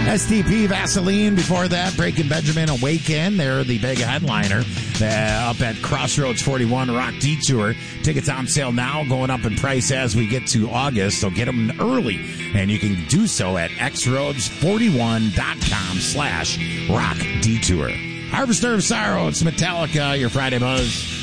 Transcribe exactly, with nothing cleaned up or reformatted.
S T P, Vaseline. Before that, Breaking Benjamin, Awaken. They're the big headliner uh, up at Crossroads forty-one Rock Detour. Tickets on sale now, going up in price as we get to August, so get them early. And you can do so at x roads forty-one dot com slash rock detour. Harvester of Sorrow, it's Metallica, your Friday Buzz.